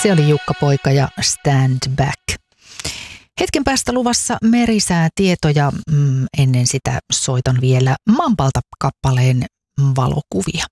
Se oli Jukka Poika ja Stand Back. Hetken päästä luvassa merisäätietoja. Ennen sitä soitan vielä Mampalta kappaleen valokuvia.